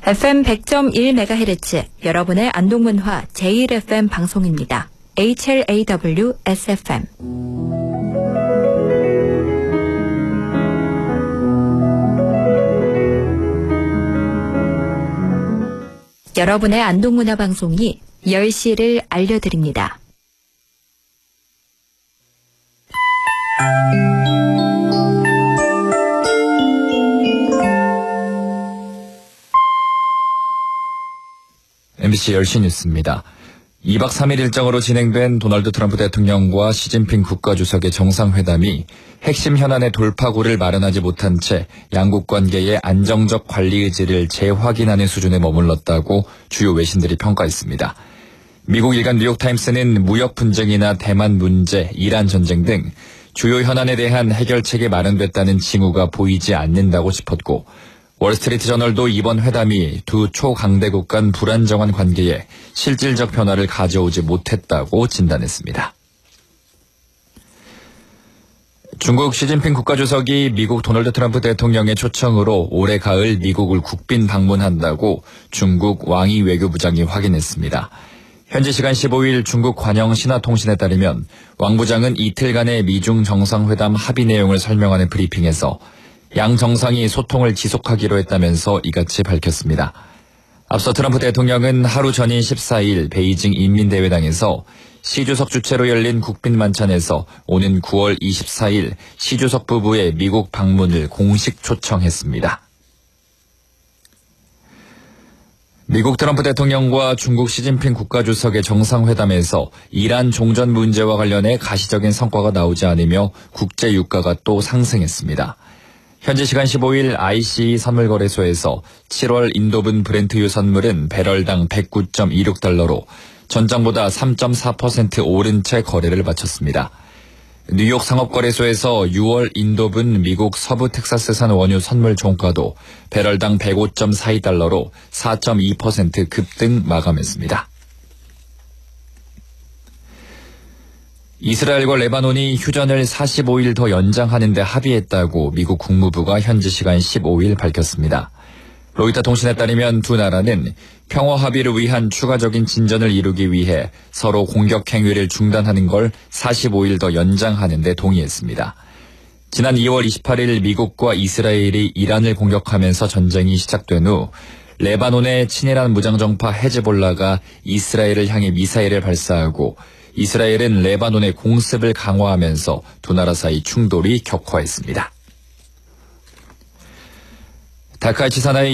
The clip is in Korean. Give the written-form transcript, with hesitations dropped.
FM 100.1MHz 여러분의 안동문화 제1FM 방송입니다. HLAW SFM. 여러분의 안동문화 방송이 10시를 알려드립니다. MBC 10시 뉴스입니다. 2박 3일 일정으로 진행된 도널드 트럼프 대통령과 시진핑 국가주석의 정상회담이 핵심 현안의 돌파구를 마련하지 못한 채 양국 관계의 안정적 관리 의지를 재확인하는 수준에 머물렀다고 주요 외신들이 평가했습니다. 미국 일간 뉴욕타임스는 무역 분쟁이나 대만 문제, 이란 전쟁 등 주요 현안에 대한 해결책이 마련됐다는 징후가 보이지 않는다고 짚었고, 월스트리트 저널도 이번 회담이 두 초강대국 간 불안정한 관계에 실질적 변화를 가져오지 못했다고 진단했습니다. 중국 시진핑 국가주석이 미국 도널드 트럼프 대통령의 초청으로 올해 가을 미국을 국빈 방문한다고 중국 왕이 외교부장이 확인했습니다. 현지 시간 15일 중국 관영 신화통신에 따르면 왕 부장은 이틀간의 미중 정상회담 합의 내용을 설명하는 브리핑에서 양 정상이 소통을 지속하기로 했다면서 이같이 밝혔습니다. 앞서 트럼프 대통령은 하루 전인 14일 베이징 인민대회당에서 시 주석 주최로 열린 국빈 만찬에서 오는 9월 24일 시 주석 부부의 미국 방문을 공식 초청했습니다. 미국 트럼프 대통령과 중국 시진핑 국가주석의 정상회담에서 이란 종전 문제와 관련해 가시적인 성과가 나오지 않으며 국제 유가가 또 상승했습니다. 현지 시간 15일 ICE 선물거래소에서 7월 인도분 브렌트유 선물은 배럴당 109.26달러로 전장보다 3.4% 오른 채 거래를 마쳤습니다. 뉴욕 상업거래소에서 6월 인도분 미국 서부 텍사스산 원유 선물 종가도 배럴당 105.42달러로 4.2% 급등 마감했습니다. 이스라엘과 레바논이 휴전을 45일 더 연장하는 데 합의했다고 미국 국무부가 현지 시간 15일 밝혔습니다. 로이터 통신에 따르면 두 나라는 평화 합의를 위한 추가적인 진전을 이루기 위해 서로 공격 행위를 중단하는 걸 45일 더 연장하는 데 동의했습니다. 지난 2월 28일 미국과 이스라엘이 이란을 공격하면서 전쟁이 시작된 후 레바논의 친이란 무장정파 헤즈볼라가 이스라엘을 향해 미사일을 발사하고 이스라엘은 레바논의 공습을 강화하면서 두 나라 사이 충돌이 격화했습니다. 다카이치 산하의